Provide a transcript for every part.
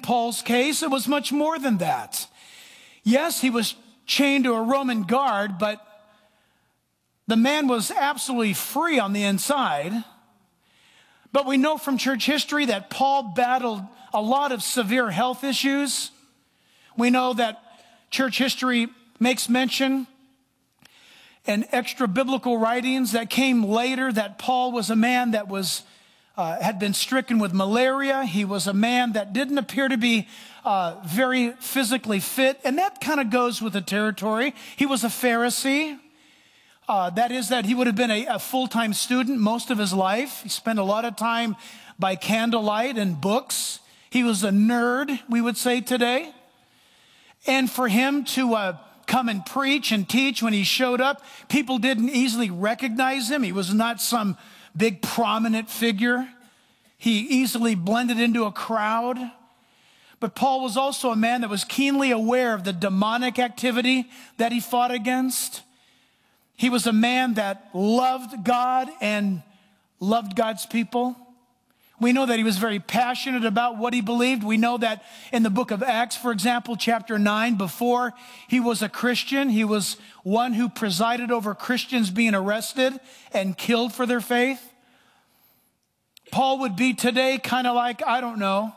Paul's case, it was much more than that. Yes, he was chained to a Roman guard, but the man was absolutely free on the inside. But we know from church history that Paul battled a lot of severe health issues. We know that church history makes mention in extra biblical writings that came later that Paul was a man that had been stricken with malaria. He was a man that didn't appear to be very physically fit, and that kind of goes with the territory. He was a Pharisee. That is that he would have been a full-time student most of his life. He spent a lot of time by candlelight and books. He was a nerd, we would say today. And for him to come and preach and teach when he showed up, people didn't easily recognize him. He was not some big prominent figure. He easily blended into a crowd. But Paul was also a man that was keenly aware of the demonic activity that he fought against. He was a man that loved God and loved God's people. We know that he was very passionate about what he believed. We know that in the book of Acts, for example, chapter 9, before he was a Christian, he was one who presided over Christians being arrested and killed for their faith. Paul would be today kind of like, I don't know,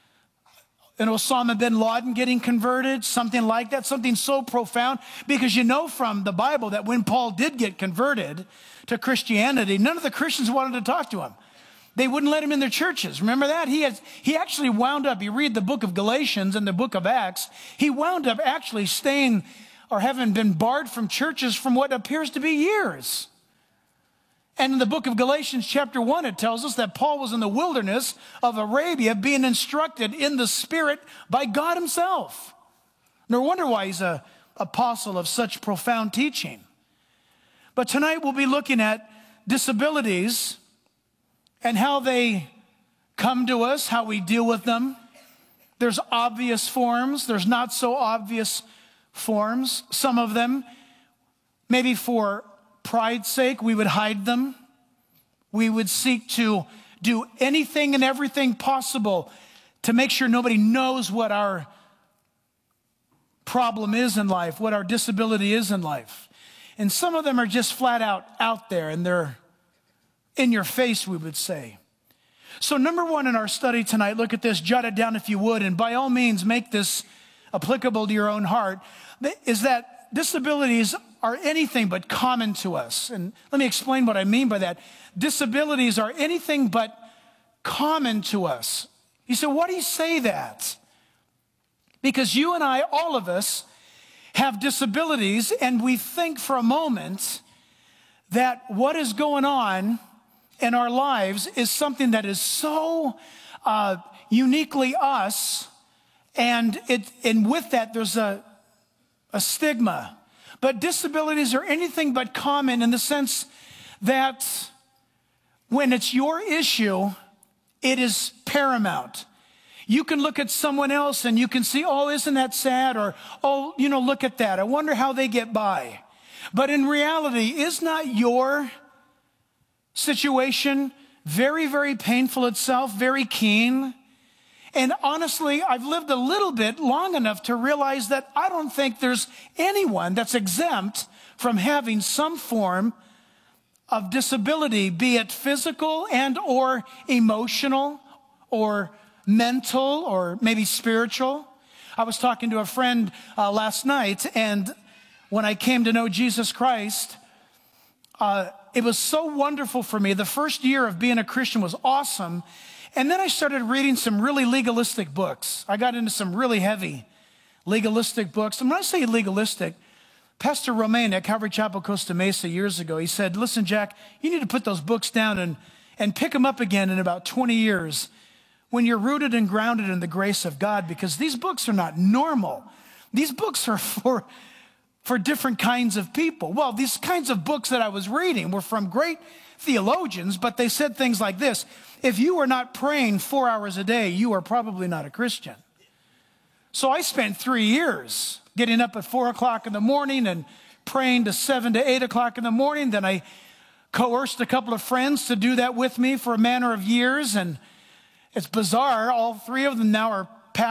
an Osama bin Laden getting converted, something like that, something so profound. Because you know from the Bible that when Paul did get converted to Christianity, none of the Christians wanted to talk to him. They wouldn't let him in their churches. Remember that? He actually wound up, you read the book of Galatians and the book of Acts, he wound up actually staying or having been barred from churches from what appears to be years. And in the book of Galatians chapter 1, it tells us that Paul was in the wilderness of Arabia being instructed in the Spirit by God himself. No wonder why he's an apostle of such profound teaching. But tonight we'll be looking at disabilities and how they come to us, how we deal with them. There's obvious forms. There's not so obvious forms. Some of them, maybe for pride's sake, we would hide them. We would seek to do anything and everything possible to make sure nobody knows what our problem is in life, what our disability is in life. And some of them are just flat out there, and they're in your face, we would say. So number one in our study tonight, look at this, jot it down if you would, and by all means make this applicable to your own heart, is that disabilities are anything but common to us. And let me explain what I mean by that. Disabilities are anything but common to us. You say, why do you say that? Because you and I, all of us, have disabilities, and we think for a moment that what is going on in our lives is something that is so uniquely us, and with that there's a stigma. But disabilities are anything but common in the sense that when it's your issue, it is paramount. You can look at someone else and you can see, oh, isn't that sad? Or, oh, look at that. I wonder how they get by. But in reality, is not your situation very, very painful itself, very keen? And honestly, I've lived a little bit long enough to realize that I don't think there's anyone that's exempt from having some form of disability, be it physical and or emotional or mental or maybe spiritual. I was talking to a friend last night, and when I came to know Jesus Christ, it was so wonderful for me. The first year of being a Christian was awesome. And then I started reading some really legalistic books. I got into some really heavy legalistic books. And when I say legalistic, Pastor Romaine at Calvary Chapel, Costa Mesa years ago, he said, listen, Jack, you need to put those books down and pick them up again in about 20 years when you're rooted and grounded in the grace of God, because these books are not normal. These books are for different kinds of people. Well, these kinds of books that I was reading were from great theologians, but they said things like this: if you are not praying 4 hours a day, you are probably not a Christian. So I spent 3 years getting up at 4 o'clock in the morning and praying to 7 to 8 o'clock in the morning. Then I coerced a couple of friends to do that with me for a matter of years. And it's bizarre. All three of them now are